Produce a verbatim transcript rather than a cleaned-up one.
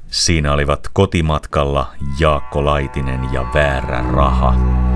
Siinä olivat kotimatkalla Jaakko Laitinen ja Väärä raha.